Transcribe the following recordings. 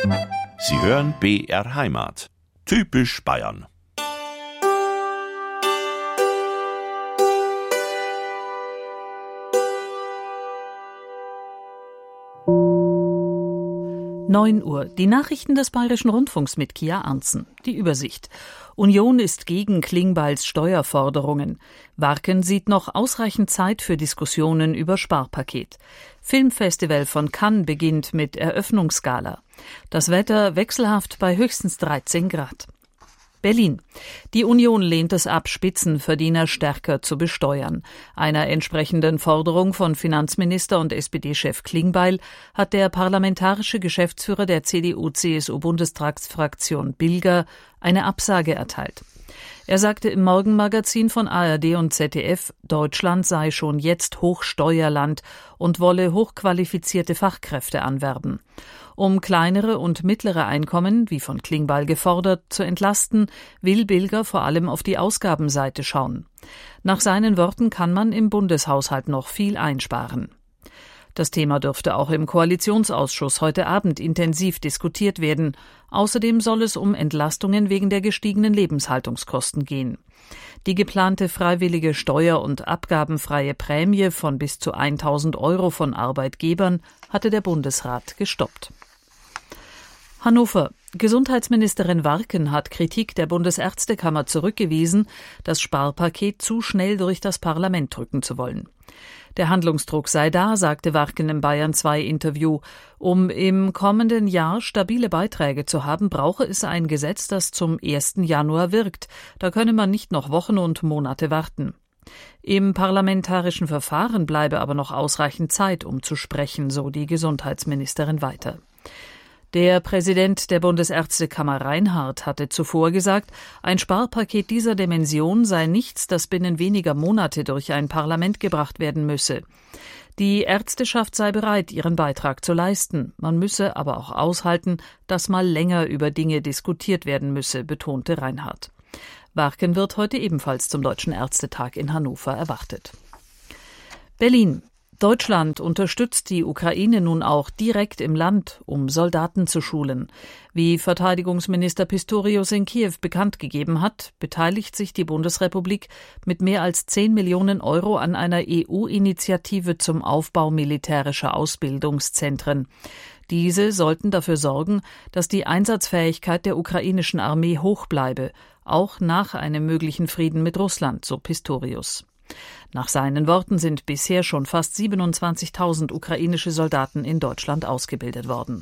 Sie hören BR Heimat. Typisch Bayern. Uhr. Die Nachrichten des Bayerischen Rundfunks mit Kia Arntzen. Die Übersicht. Union ist gegen Klingbeils Steuerforderungen. Warken sieht noch ausreichend Zeit für Diskussionen über Sparpaket. Filmfestival von Cannes beginnt mit Eröffnungsgala. Das Wetter wechselhaft bei höchstens 13 Grad. Berlin. Die Union lehnt es ab, Spitzenverdiener stärker zu besteuern. Einer entsprechenden Forderung von Finanzminister und SPD-Chef Klingbeil hat der parlamentarische Geschäftsführer der CDU-CSU-Bundestagsfraktion Bilger eine Absage erteilt. Er sagte im Morgenmagazin von ARD und ZDF, Deutschland sei schon jetzt Hochsteuerland und wolle hochqualifizierte Fachkräfte anwerben. Um kleinere und mittlere Einkommen, wie von Klingbeil gefordert, zu entlasten, will Bilger vor allem auf die Ausgabenseite schauen. Nach seinen Worten kann man im Bundeshaushalt noch viel einsparen. Das Thema dürfte auch im Koalitionsausschuss heute Abend intensiv diskutiert werden. Außerdem soll es um Entlastungen wegen der gestiegenen Lebenshaltungskosten gehen. Die geplante freiwillige steuer- und abgabenfreie Prämie von bis zu 1.000 € von Arbeitgebern hatte der Bundesrat gestoppt. Hannover. Gesundheitsministerin Warken hat Kritik der Bundesärztekammer zurückgewiesen, das Sparpaket zu schnell durch das Parlament drücken zu wollen. Der Handlungsdruck sei da, sagte Warken im Bayern-2-Interview. Um im kommenden Jahr stabile Beiträge zu haben, brauche es ein Gesetz, das zum 1. Januar wirkt. Da könne man nicht noch Wochen und Monate warten. Im parlamentarischen Verfahren bleibe aber noch ausreichend Zeit, um zu sprechen, so die Gesundheitsministerin weiter. Der Präsident der Bundesärztekammer Reinhardt hatte zuvor gesagt, ein Sparpaket dieser Dimension sei nichts, das binnen weniger Monate durch ein Parlament gebracht werden müsse. Die Ärzteschaft sei bereit, ihren Beitrag zu leisten. Man müsse aber auch aushalten, dass mal länger über Dinge diskutiert werden müsse, betonte Reinhardt. Warken wird heute ebenfalls zum Deutschen Ärztetag in Hannover erwartet. Berlin. Deutschland unterstützt die Ukraine nun auch direkt im Land, um Soldaten zu schulen. Wie Verteidigungsminister Pistorius in Kiew bekannt gegeben hat, beteiligt sich die Bundesrepublik mit mehr als 10 Millionen € an einer EU-Initiative zum Aufbau militärischer Ausbildungszentren. Diese sollten dafür sorgen, dass die Einsatzfähigkeit der ukrainischen Armee hoch bleibe, auch nach einem möglichen Frieden mit Russland, so Pistorius. Nach seinen Worten sind bisher schon fast 27.000 ukrainische Soldaten in Deutschland ausgebildet worden.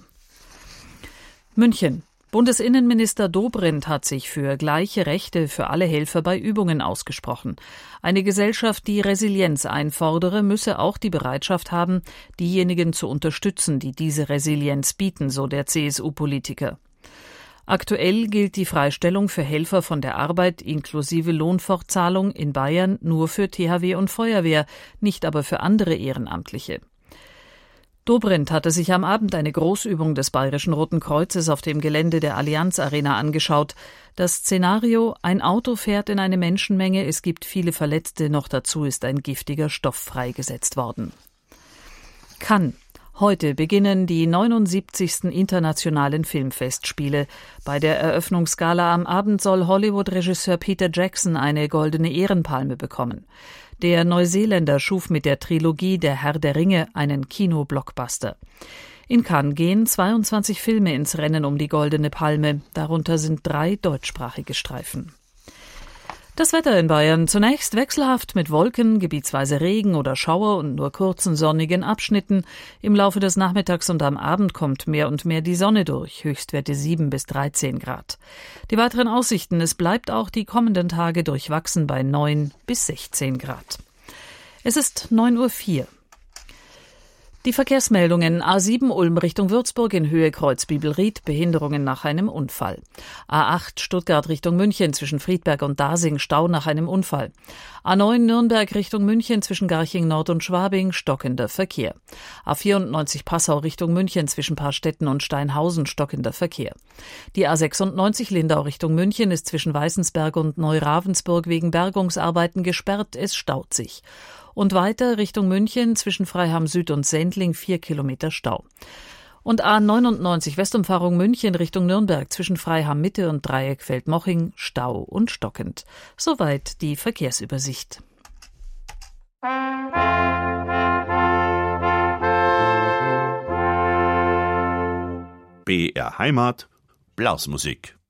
München. Bundesinnenminister Dobrindt hat sich für gleiche Rechte für alle Helfer bei Übungen ausgesprochen. Eine Gesellschaft, die Resilienz einfordere, müsse auch die Bereitschaft haben, diejenigen zu unterstützen, die diese Resilienz bieten, so der CSU-Politiker. Aktuell gilt die Freistellung für Helfer von der Arbeit inklusive Lohnfortzahlung in Bayern nur für THW und Feuerwehr, nicht aber für andere Ehrenamtliche. Dobrindt hatte sich am Abend eine Großübung des Bayerischen Roten Kreuzes auf dem Gelände der Allianz Arena angeschaut. Das Szenario: ein Auto fährt in eine Menschenmenge, es gibt viele Verletzte, noch dazu ist ein giftiger Stoff freigesetzt worden. Cannes. Heute beginnen die 79. Internationalen Filmfestspiele. Bei der Eröffnungsgala am Abend soll Hollywood-Regisseur Peter Jackson eine goldene Ehrenpalme bekommen. Der Neuseeländer schuf mit der Trilogie Der Herr der Ringe einen Kino-Blockbuster. In Cannes gehen 22 Filme ins Rennen um die goldene Palme. Darunter sind 3 deutschsprachige Streifen. Das Wetter in Bayern: zunächst wechselhaft mit Wolken, gebietsweise Regen oder Schauer und nur kurzen sonnigen Abschnitten. Im Laufe des Nachmittags und am Abend kommt mehr und mehr die Sonne durch, Höchstwerte 7 bis 13 Grad. Die weiteren Aussichten: es bleibt auch die kommenden Tage durchwachsen bei 9 bis 16 Grad. Es ist 9:04 Uhr. Die Verkehrsmeldungen: A7 Ulm Richtung Würzburg in Höhe Kreuzbibelried, Behinderungen nach einem Unfall. A8 Stuttgart Richtung München zwischen Friedberg und Dasing, Stau nach einem Unfall. A9 Nürnberg Richtung München zwischen Garching Nord und Schwabing, stockender Verkehr. A94 Passau Richtung München zwischen Parstetten und Steinhausen, stockender Verkehr. Die A96 Lindau Richtung München ist zwischen Weißensberg und Neuravensburg wegen Bergungsarbeiten gesperrt, es staut sich. Und weiter Richtung München zwischen Freiham Süd und Sendling 4 Kilometer Stau. Und A99 Westumfahrung München Richtung Nürnberg zwischen Freiham Mitte und Dreieck-Feldmoching Stau und stockend. Soweit die Verkehrsübersicht. BR Heimat, Blasmusik.